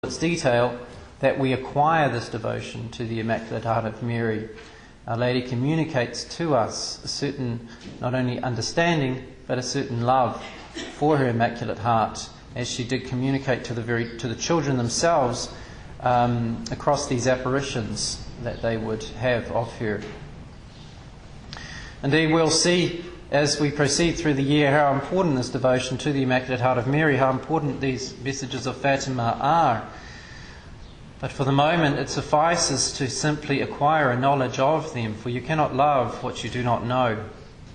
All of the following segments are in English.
its detail that we acquire this devotion to the Immaculate Heart of Mary. Our Lady communicates to us a certain, not only understanding, but a certain love for her Immaculate Heart, as she did communicate to the children themselves across these apparitions that they would have of her. Indeed, we'll see as we proceed through the year how important this devotion to the Immaculate Heart of Mary, how important these messages of Fatima are. But for the moment it suffices to simply acquire a knowledge of them, for you cannot love what you do not know.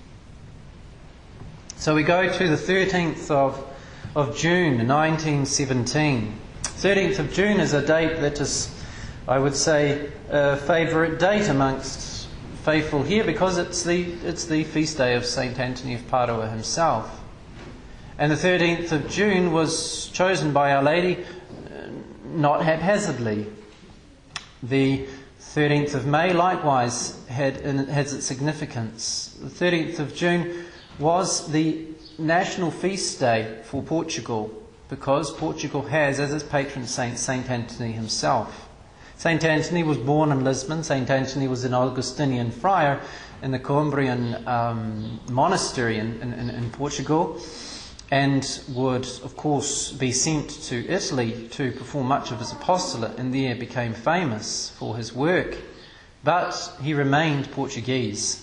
So we go to the 13th of June 1917. 13th of June is a date that is, I would say, a favourite date amongst faithful here, because it's the feast day of St. Anthony of Padua himself. And the 13th of June was chosen by Our Lady not haphazardly. The 13th of May likewise has its significance. The 13th of June was the national feast day for Portugal, because Portugal has as its patron saint St. Anthony himself. St. Anthony was born in Lisbon. St. Anthony was an Augustinian friar in the Coimbrian monastery in Portugal, and would, of course, be sent to Italy to perform much of his apostolate, and there became famous for his work. But he remained Portuguese.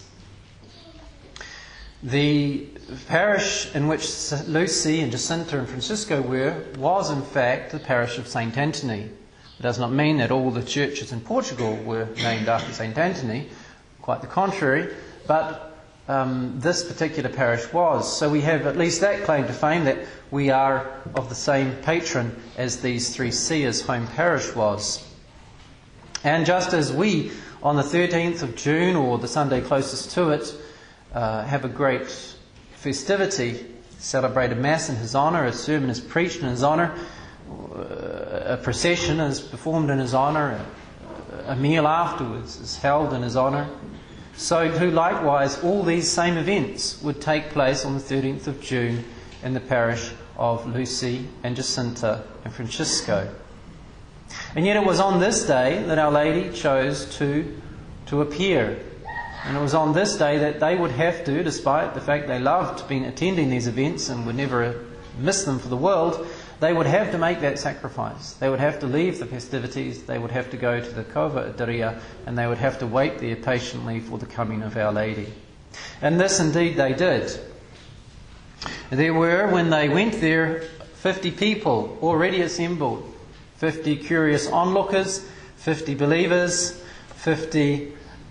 The parish in which Lucy and Jacinta and Francisco were was, in fact, the parish of St. Anthony. It does not mean that all the churches in Portugal were named after St. Anthony, quite the contrary, but this particular parish was. So we have at least that claim to fame, that we are of the same patron as these three seers' home parish was. And just as we, on the 13th of June, or the Sunday closest to it, have a great festivity, celebrate a Mass in his honour, a sermon is preached in his honour, a procession is performed in his honour, a meal afterwards is held in his honour, so too likewise all these same events would take place on the 13th of June in the parish of Lucy and Jacinta and Francisco. And yet it was on this day that Our Lady chose to appear. And it was on this day that they would have to, despite the fact they loved attending these events and would never miss them for the world, they would have to make that sacrifice. They would have to leave the festivities, they would have to go to the Cova Idiria, and they would have to wait there patiently for the coming of Our Lady. And this indeed they did. There were, when they went there, 50 people already assembled. 50 curious onlookers, 50 believers, 50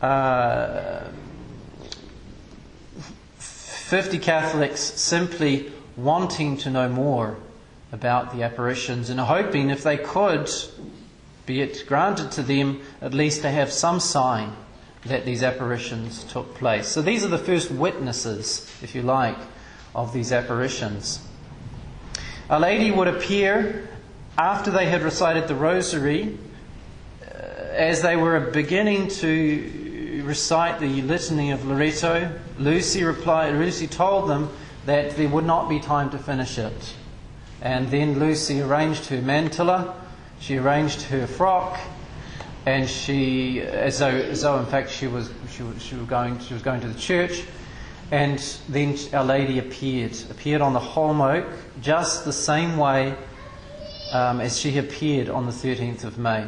Catholics simply wanting to know more about the apparitions, and hoping, if they could, be it granted to them, at least to have some sign that these apparitions took place. So these are the first witnesses, if you like, of these apparitions. Our Lady would appear after they had recited the Rosary. As they were beginning to recite the Litany of Loreto, Lucy told them that there would not be time to finish it. And then Lucy arranged her mantilla, she arranged her frock, and she, as though in fact she was going to the church, and then Our Lady appeared on the holm oak, just the same way as she appeared on the 13th of May.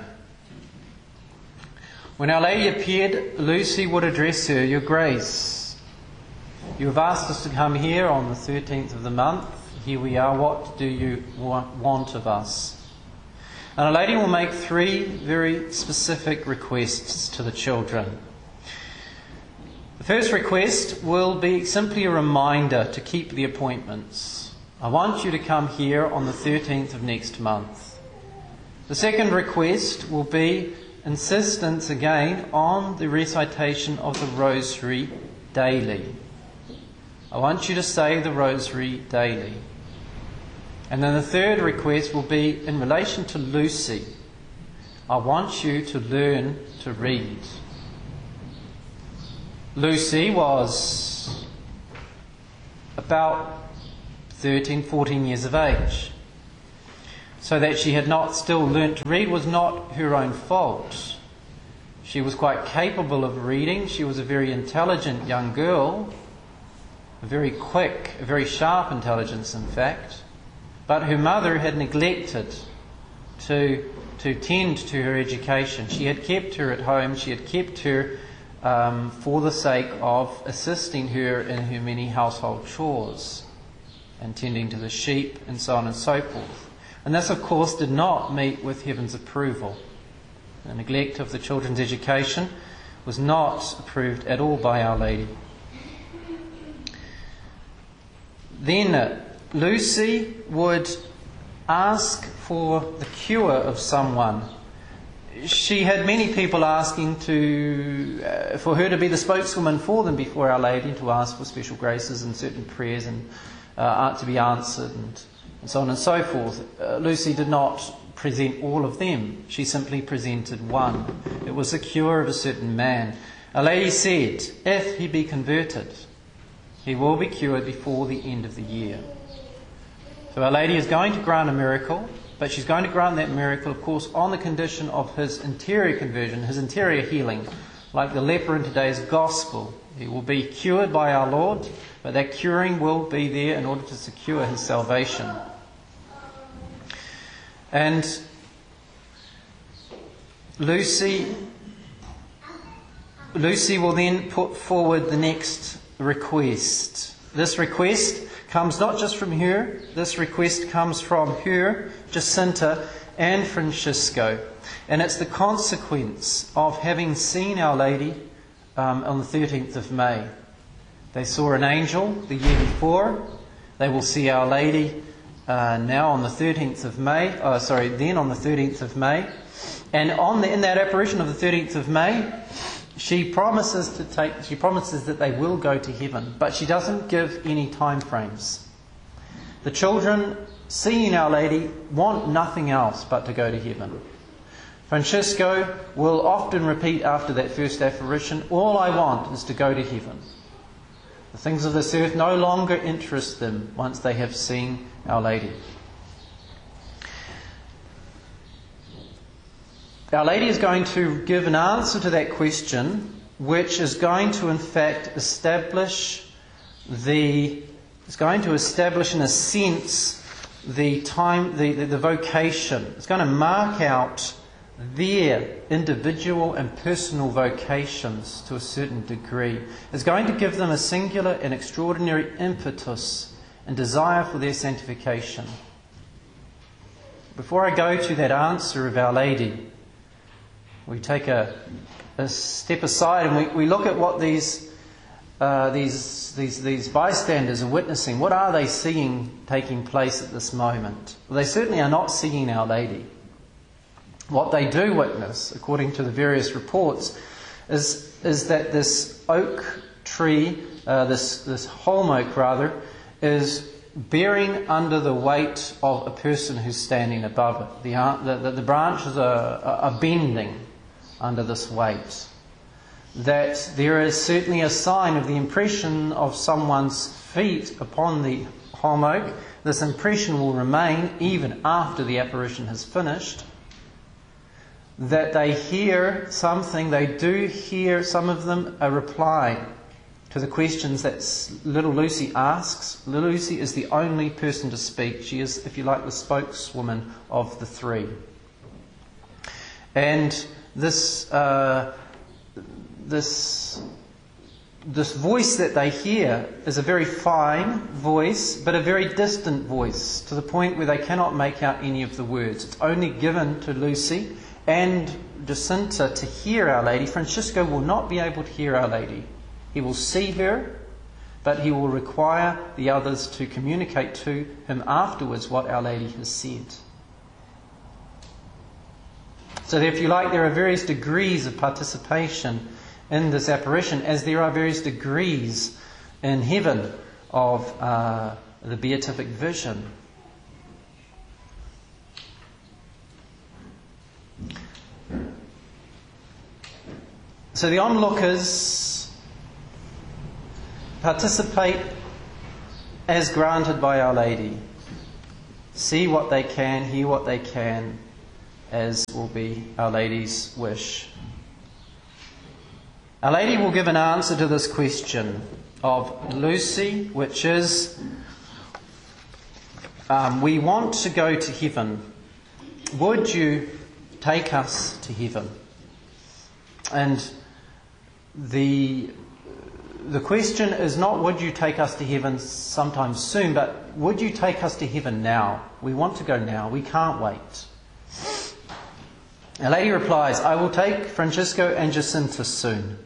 When Our Lady appeared, Lucy would address her, "Your Grace, you have asked us to come here on the 13th of the month. Here we are. What do you want of us?" And Our Lady will make three very specific requests to the children. The first request will be simply a reminder to keep the appointments. I want you to come here on the 13th of next month. The second request will be insistence again on the recitation of the Rosary daily. I want you to say the Rosary daily. And then the third request will be in relation to Lucy. I want you to learn to read. Lucy was about 13, 14 years of age. so that she had not still learnt to read was not her own fault. She was quite capable of reading. She was a very intelligent young girl, a very quick, a very sharp intelligence, in fact. But her mother had neglected to tend to her education. She had kept her at home. She had kept her for the sake of assisting her in her many household chores and tending to the sheep and so on and so forth. And this, of course, did not meet with heaven's approval. The neglect of the children's education was not approved at all by Our Lady. Then Lucy would ask for the cure of someone. She had many people asking for her to be the spokeswoman for them before Our Lady, to ask for special graces and certain prayers and to be answered and so on and so forth. Lucy did not present all of them. She simply presented one. It was the cure of a certain man. Our Lady said, if he be converted, he will be cured before the end of the year. So Our Lady is going to grant a miracle, but she's going to grant that miracle, of course, on the condition of his interior conversion, his interior healing. Like the leper in today's gospel, he will be cured by our Lord, but that curing will be there in order to secure his salvation. And Lucy will then put forward the next request. This request comes not just from her, this request comes from her, Jacinta, and Francisco. And it's the consequence of having seen Our Lady on the 13th of May. They saw an angel the year before. They will see Our Lady now on the 13th of May. Then on the 13th of May. And in that apparition of the 13th of May, she promises that they will go to heaven, but she doesn't give any time frames. The children, seeing Our Lady, want nothing else but to go to heaven. Francisco will often repeat after that first apparition, all I want is to go to heaven. The things of this earth no longer interest them once they have seen Our Lady. Our Lady is going to give an answer to that question, which is going to in fact establish in a sense the vocation. It's going to mark out their individual and personal vocations to a certain degree. It's going to give them a singular and extraordinary impetus and desire for their sanctification. Before I go to that answer of Our Lady, we take a step aside and we look at what these bystanders are witnessing. What are they seeing taking place at this moment? Well, they certainly are not seeing Our Lady. What they do witness, according to the various reports, is that this oak tree, this holm oak rather, is bearing under the weight of a person who's standing above it. The branches are bending under this weight. That there is certainly a sign of the impression of someone's feet upon the holm oak. This impression will remain even after the apparition has finished. That they hear something, they do hear, some of them, a reply to the questions that little Lucy asks. Little Lucy is the only person to speak. She is, if you like, the spokeswoman of the three. And this voice that they hear is a very fine voice, but a very distant voice, to the point where they cannot make out any of the words. It's only given to Lucy and Jacinta to hear Our Lady. Francisco will not be able to hear Our Lady. He will see her, but he will require the others to communicate to him afterwards what Our Lady has said. So if you like, there are various degrees of participation in this apparition, as there are various degrees in heaven of the beatific vision. So the onlookers participate as granted by Our Lady. see what they can, hear what they can, as will be Our Lady's wish. Our Lady will give an answer to this question of Lucy, which is, we want to go to heaven. Would you take us to heaven? And the question is not, would you take us to heaven sometime soon, but would you take us to heaven now? We want to go now. We can't wait. Our Lady replies, I will take Francisco and Jacinta soon.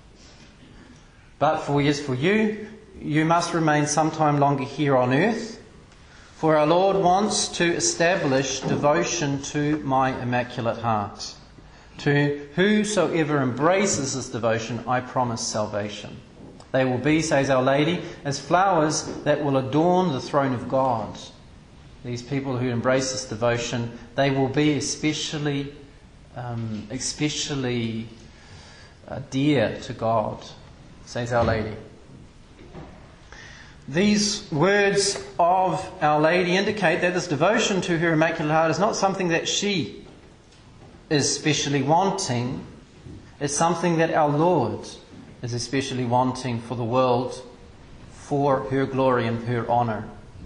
But for you, you must remain some time longer here on earth, for our Lord wants to establish devotion to my Immaculate Heart. To whosoever embraces this devotion, I promise salvation. They will be, says Our Lady, as flowers that will adorn the throne of God. These people who embrace this devotion, they will be especially dear to God, says Our Lady. These words of Our Lady indicate that this devotion to her Immaculate Heart is not something that she is specially wanting. It's something that our Lord is especially wanting for the world, for her glory and her honour.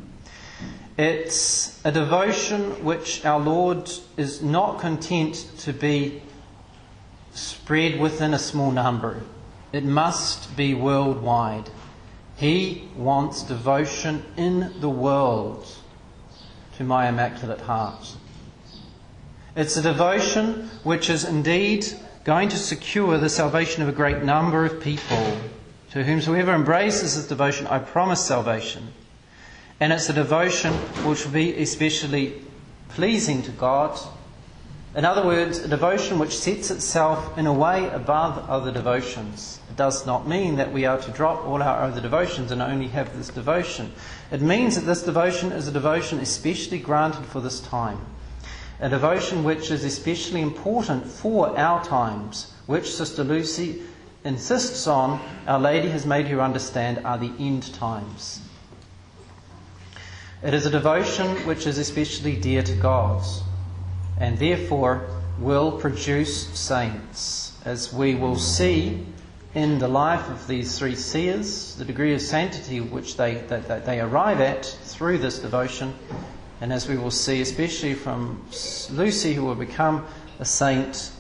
It's a devotion which our Lord is not content to be spread within a small number. It must be worldwide. He wants devotion in the world to my Immaculate Heart. It's a devotion which is indeed going to secure the salvation of a great number of people. To whomsoever embraces this devotion, I promise salvation. And it's a devotion which will be especially pleasing to God. In other words, a devotion which sets itself in a way above other devotions. It does not mean that we are to drop all our other devotions and only have this devotion. It means that this devotion is a devotion especially granted for this time. A devotion which is especially important for our times, which Sister Lucy insists on, Our Lady has made her understand are the end times. It is a devotion which is especially dear to God, and therefore will produce saints, as we will see in the life of these three seers, the degree of sanctity which they arrive at through this devotion, and as we will see especially from Lucy, who will become a saint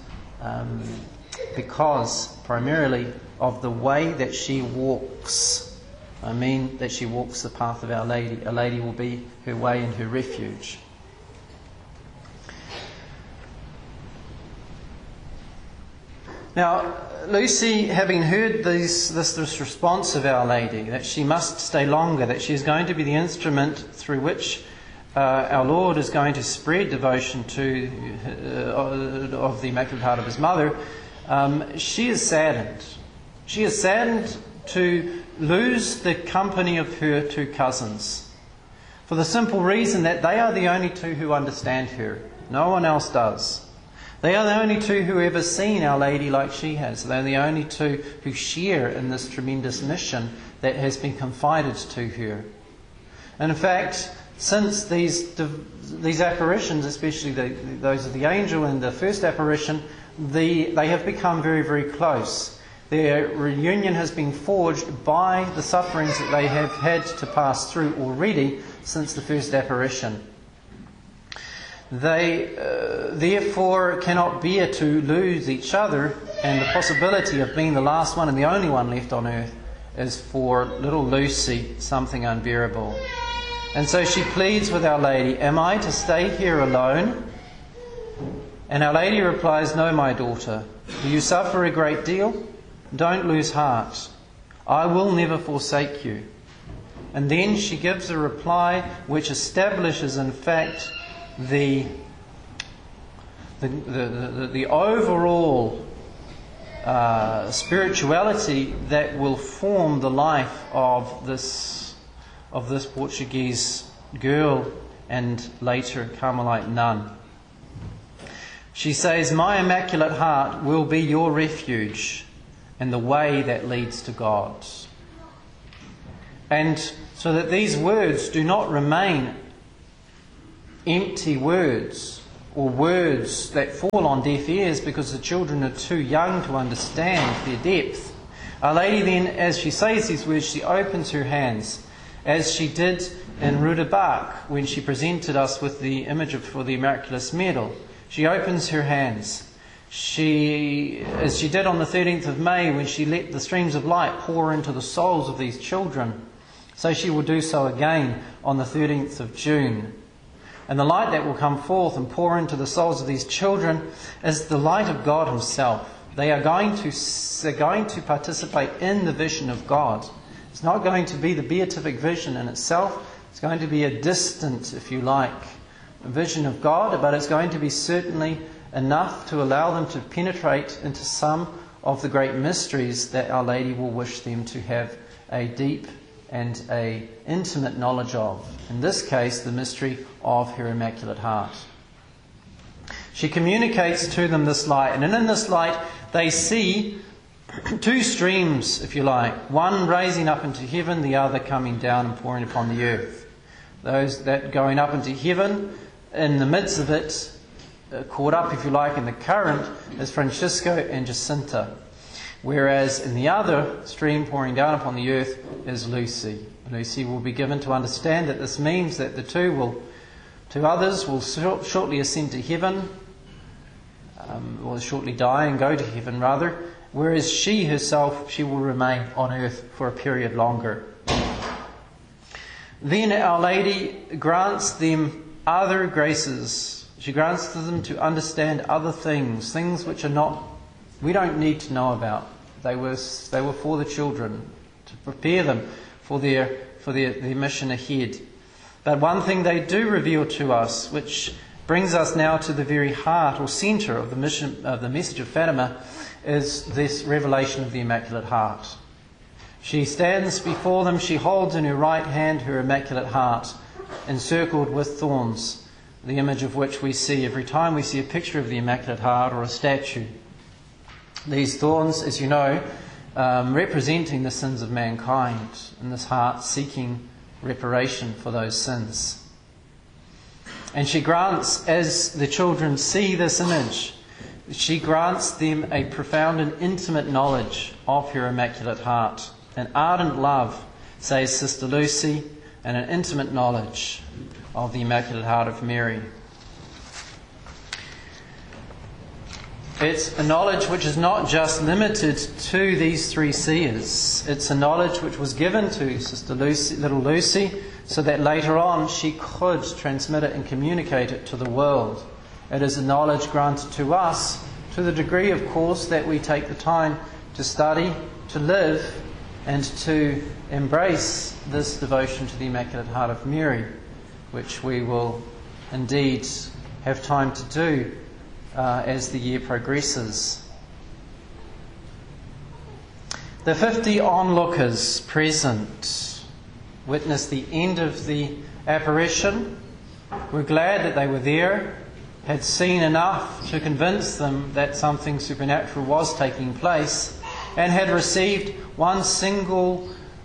because primarily of the way that she walks. I mean that she walks the path of Our Lady. Our Lady will be her way and her refuge. Now, Lucy, having heard this response of Our Lady, that she must stay longer, that she is going to be the instrument through which our Lord is going to spread devotion to of the Immaculate Heart of His Mother, she is saddened. She is saddened to lose the company of her two cousins, for the simple reason that they are the only two who understand her. No one else does. They are the only two who have ever seen Our Lady like she has. They're the only two who share in this tremendous mission that has been confided to her. And in fact, since these apparitions, especially those of the angel and the first apparition, they have become very, very close. Their reunion has been forged by the sufferings that they have had to pass through already since the first apparition. They therefore cannot bear to lose each other, and the possibility of being the last one and the only one left on earth is for little Lucy something unbearable. And so she pleads with Our Lady, am I to stay here alone? And Our Lady replies, no, my daughter. Do you suffer a great deal? Don't lose heart. I will never forsake you. And then she gives a reply which establishes, in fact, the overall spirituality that will form the life of this Portuguese girl and later Carmelite nun. She says, my Immaculate Heart will be your refuge and the way that leads to God. And so that these words do not remain empty words or words that fall on deaf ears because the children are too young to understand their depth. Our Lady then, as she says these words, she opens her hands, as she did in Rudabach when she presented us with the image for the miraculous medal. She opens her hands. As she did on the 13th of May when she let the streams of light pour into the souls of these children, so she will do so again on the 13th of June. And the light that will come forth and pour into the souls of these children is the light of God Himself. They're going to participate in the vision of God. It's not going to be the beatific vision in itself. It's going to be a distant, if you like, vision of God, but it's going to be certainly enough to allow them to penetrate into some of the great mysteries that Our Lady will wish them to have a deep and a intimate knowledge of. In this case, the mystery of her Immaculate Heart. She communicates to them this light, and in this light they see two streams, if you like, one raising up into heaven, the other coming down and pouring upon the earth. Those that going up into heaven, in the midst of it, caught up, if you like, in the current, is Francisco and Jacinta. Whereas in the other stream pouring down upon the earth is Lucy. Lucy will be given to understand that this means that the two others will shortly ascend to heaven, or shortly die and go to heaven rather, whereas she herself, she will remain on earth for a period longer. Then Our Lady grants them other graces. She grants them to understand other things which are not, we don't need to know about. They were for the children, to prepare them for their mission ahead. But one thing they do reveal to us, which brings us now to the very heart or centre of the mission of the message of Fatima, is this revelation of the Immaculate Heart. She stands before them, she holds in her right hand her Immaculate Heart, encircled with thorns, the image of which we see every time we see a picture of the Immaculate Heart or a statue. These thorns, as you know, representing the sins of mankind, and this heart seeking reparation for those sins. And she grants, as the children see this image, she grants them a profound and intimate knowledge of her Immaculate Heart. An ardent love, says Sister Lucy, and an intimate knowledge of the Immaculate Heart of Mary. It's a knowledge which is not just limited to these three seers. It's a knowledge which was given to Sister Lucy, little Lucy, so that later on she could transmit it and communicate it to the world. It is a knowledge granted to us to the degree, of course, that we take the time to study, to live, and to embrace this devotion to the Immaculate Heart of Mary, which we will indeed have time to do as the year progresses. The 50 onlookers present witnessed the end of the apparition, were glad that they were there, had seen enough to convince them that something supernatural was taking place, and had received one single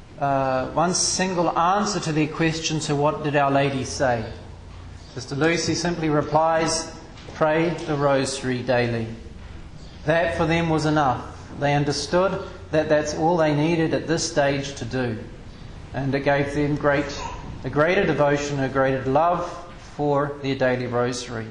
answer to their question. So what did Our Lady say? Sister Lucy simply replies, "Pray the Rosary daily." That for them was enough. They understood that that's all they needed at this stage to do. And it gave them a greater devotion, a greater love for their daily Rosary.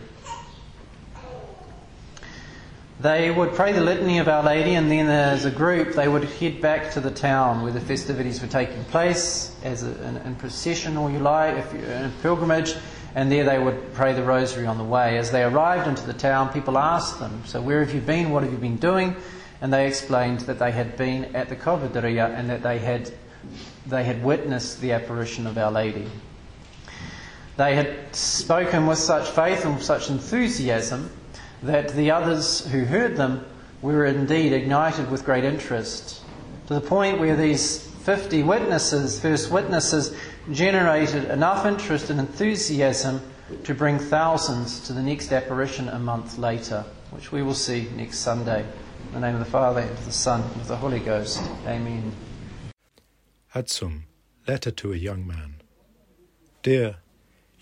They would pray the litany of Our Lady, and then as a group they would head back to the town where the festivities were taking place, in procession, or you like, if you're in a pilgrimage, and there they would pray the Rosary on the way. As they arrived into the town, people asked them, "So where have you been? What have you been doing?" And they explained that they had been at the Covidaria and that they had witnessed the apparition of Our Lady. They had spoken with such faith and with such enthusiasm that the others who heard them were indeed ignited with great interest, to the point where these 50 first witnesses, generated enough interest and enthusiasm to bring thousands to the next apparition a month later, which we will see next Sunday. In the name of the Father, and of the Son, and of the Holy Ghost. Amen. Adsum, letter to a young man. Dear,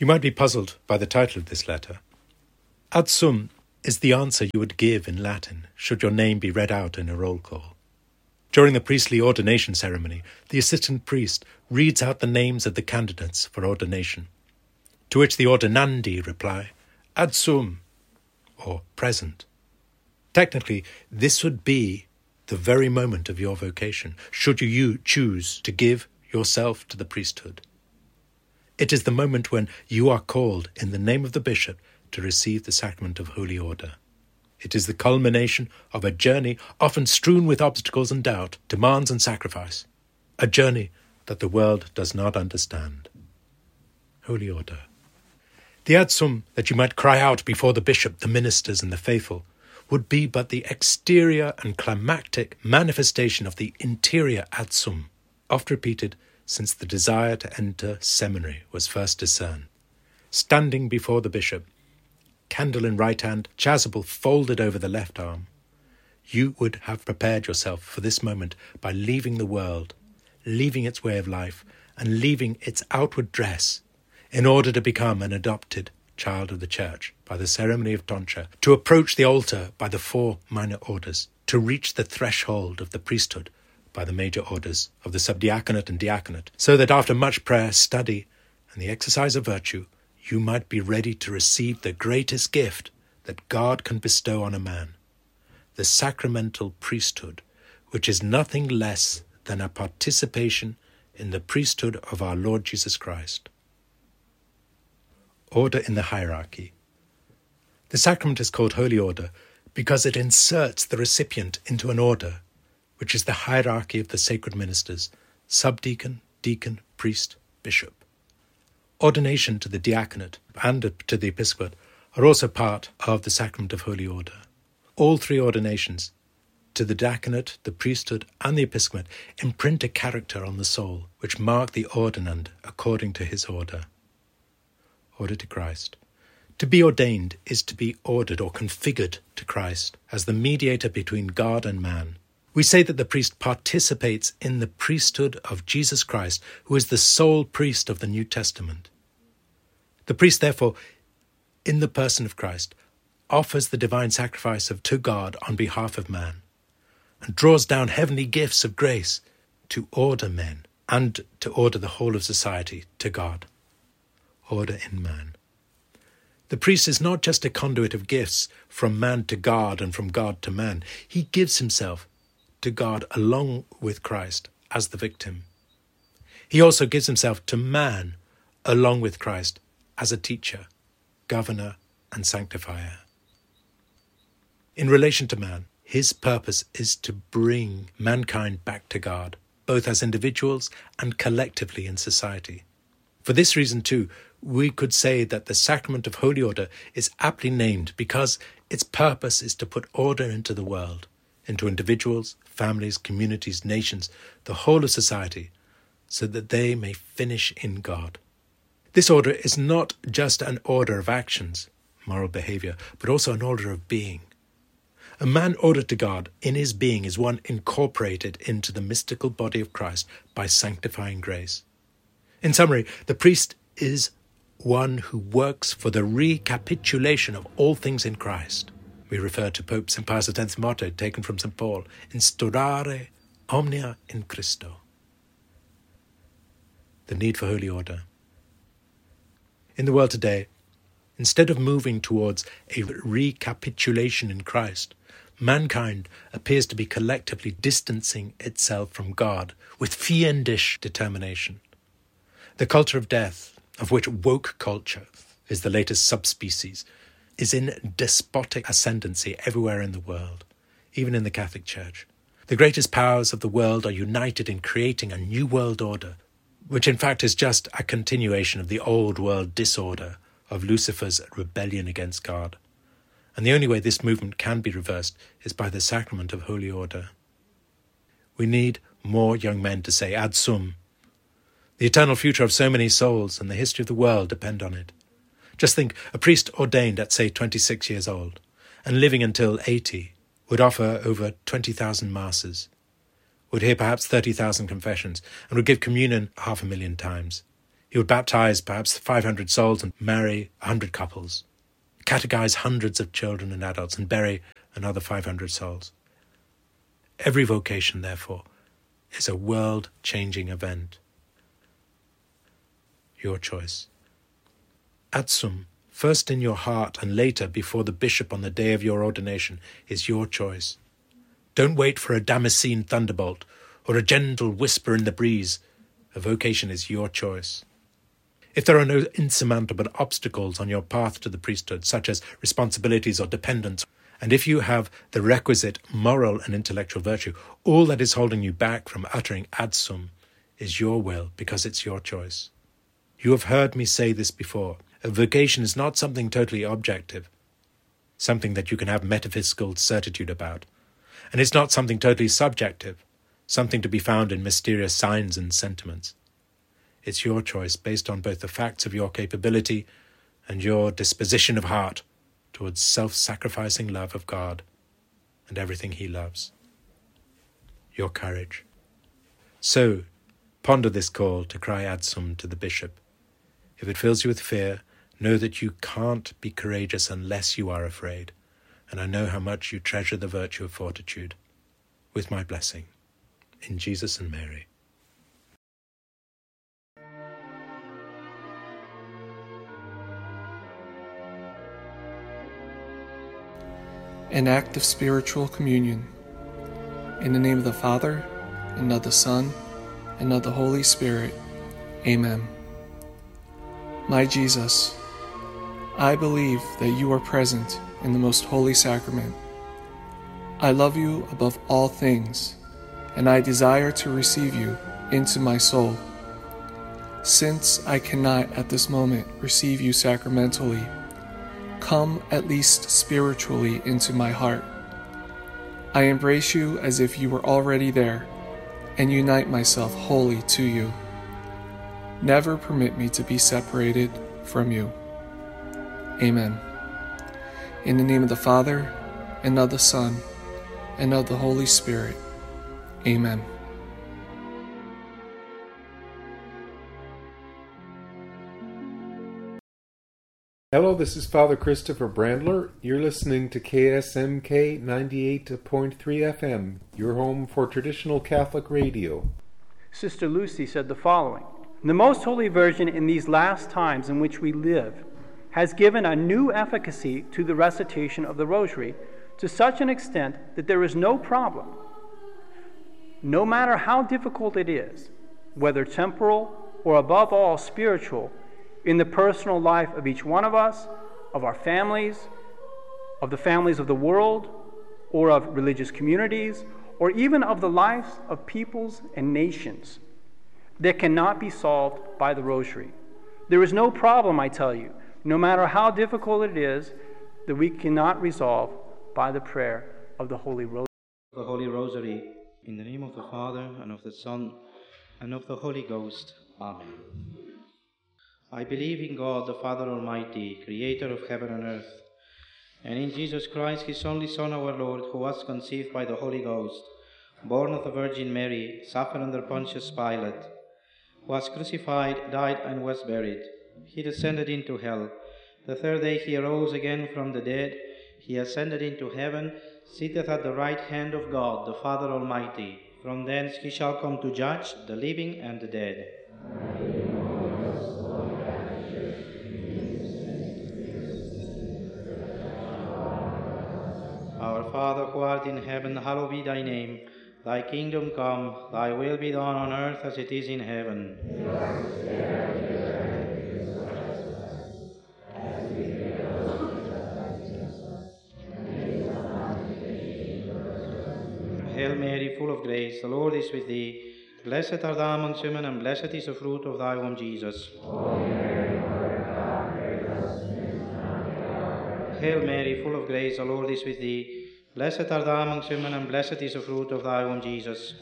You might be puzzled by the title of this letter. Ad sum is the answer you would give in Latin should your name be read out in a roll call. During the priestly ordination ceremony, the assistant priest reads out the names of the candidates for ordination, to which the ordinandi reply, ad sum, or present. Technically, this would be the very moment of your vocation, should you choose to give yourself to the priesthood. It is the moment when you are called in the name of the bishop to receive the sacrament of holy order. It is the culmination of a journey often strewn with obstacles and doubt, demands and sacrifice, a journey that the world does not understand. Holy order. The ad sum that you might cry out before the bishop, the ministers and the faithful would be but the exterior and climactic manifestation of the interior ad sum, oft repeated since the desire to enter seminary was first discerned. Standing before the bishop, candle in right hand, chasuble folded over the left arm, you would have prepared yourself for this moment by leaving the world, leaving its way of life, and leaving its outward dress, in order to become an adopted child of the Church by the ceremony of tonsure, to approach the altar by the 4 minor orders, to reach the threshold of the priesthood by the major orders of the subdiaconate and diaconate, so that after much prayer, study, and the exercise of virtue, you might be ready to receive the greatest gift that God can bestow on a man, the sacramental priesthood, which is nothing less than a participation in the priesthood of our Lord Jesus Christ. Order in the hierarchy. The sacrament is called holy order because it inserts the recipient into an order, which is the hierarchy of the sacred ministers, subdeacon, deacon, priest, bishop. Ordination to the diaconate and to the episcopate are also part of the sacrament of holy order. All 3 ordinations, to the diaconate, the priesthood, and the episcopate, imprint a character on the soul, which mark the ordinand according to his order. Order to Christ. To be ordained is to be ordered or configured to Christ as the mediator between God and man. We say that the priest participates in the priesthood of Jesus Christ, who is the sole priest of the New Testament. The priest, therefore, in the person of Christ, offers the divine sacrifice to God on behalf of man, and draws down heavenly gifts of grace to order men and to order the whole of society to God. Order in man. The priest is not just a conduit of gifts from man to God and from God to man. He gives himself to God along with Christ as the victim. He also gives himself to man along with Christ as a teacher, governor, and sanctifier. In relation to man, his purpose is to bring mankind back to God, both as individuals and collectively in society. For this reason, too, we could say that the sacrament of holy order is aptly named because its purpose is to put order into the world, into individuals, families, communities, nations, the whole of society, so that they may finish in God. This order is not just an order of actions, moral behavior, but also an order of being. A man ordered to God in his being is one incorporated into the mystical body of Christ by sanctifying grace. In summary, the priest is one who works for the recapitulation of all things in Christ. We refer to Pope St. Pius X's motto taken from St. Paul, Instaurare omnia in Christo. The need for holy order. In the world today, instead of moving towards a recapitulation in Christ, mankind appears to be collectively distancing itself from God with fiendish determination. The culture of death, of which woke culture is the latest subspecies, is in despotic ascendancy everywhere in the world, even in the Catholic Church. The greatest powers of the world are united in creating a new world order, which in fact is just a continuation of the old world disorder of Lucifer's rebellion against God. And the only way this movement can be reversed is by the sacrament of holy order. We need more young men to say ad sum. The eternal future of so many souls and the history of the world depend on it. Just think, a priest ordained at, say, 26 years old, and living until 80, would offer over 20,000 masses, would hear perhaps 30,000 confessions, and would give communion 500,000 times. He would baptize perhaps 500 souls and marry 100 couples, catechize hundreds of children and adults, and bury another 500 souls. Every vocation, therefore, is a world-changing event. Your choice. Adsum, first in your heart and later before the bishop on the day of your ordination, is your choice. Don't wait for a Damascene thunderbolt or a gentle whisper in the breeze. A vocation is your choice. If there are no insurmountable obstacles on your path to the priesthood, such as responsibilities or dependence, and if you have the requisite moral and intellectual virtue, all that is holding you back from uttering adsum is your will, because it's your choice. You have heard me say this before. A vocation is not something totally objective, something that you can have metaphysical certitude about. And it's not something totally subjective, something to be found in mysterious signs and sentiments. It's your choice based on both the facts of your capability and your disposition of heart towards self-sacrificing love of God and everything He loves. Your courage. So, ponder this call to cry adsum to the bishop. If it fills you with fear, know that you can't be courageous unless you are afraid, and I know how much you treasure the virtue of fortitude. With my blessing, in Jesus and Mary. An act of spiritual communion. In the name of the Father, and of the Son, and of the Holy Spirit. Amen. My Jesus, I believe that you are present in the most holy sacrament. I love you above all things, and I desire to receive you into my soul. Since I cannot at this moment receive you sacramentally, come at least spiritually into my heart. I embrace you as if you were already there, and unite myself wholly to you. Never permit me to be separated from you. Amen. In the name of the Father, and of the Son, and of the Holy Spirit. Amen. Hello, this is Father Christopher Brandler. You're listening to KSMK 98.3 FM, your home for traditional Catholic radio. Sister Lucy said the following: "The Most Holy Virgin in these last times in which we live has given a new efficacy to the recitation of the Rosary to such an extent that there is no problem, no matter how difficult it is, whether temporal or above all spiritual, in the personal life of each one of us, of our families, of the families of the world, or of religious communities, or even of the lives of peoples and nations, that cannot be solved by the Rosary. There is no problem, I tell you, no matter how difficult it is, that we cannot resolve by the prayer of the Holy Rosary." The Holy Rosary, in the name of the Father, and of the Son, and of the Holy Ghost. Amen. I believe in God, the Father Almighty, creator of heaven and earth, and in Jesus Christ, his only Son, our Lord, who was conceived by the Holy Ghost, born of the Virgin Mary, suffered under Pontius Pilate, was crucified, died, and was buried. He descended into hell. The third day he arose again from the dead. He ascended into heaven, sitteth at the right hand of God, the Father Almighty. From thence he shall come to judge the living and the dead. Our Father, who art in heaven, hallowed be thy name. Thy kingdom come, thy will be done on earth as it is in heaven. Hail Mary, full of grace, the Lord is with thee. Blessed art thou amongst women, and blessed is the fruit of thy womb, Jesus. Hail Mary, full of grace, the Lord is with thee. Blessed art thou amongst women, and blessed is the fruit of thy womb, Jesus.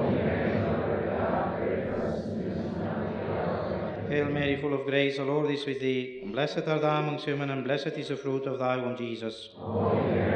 Hail Mary, full of grace, the Lord is with thee. Blessed art thou amongst women, and blessed is the fruit of thy womb, Jesus.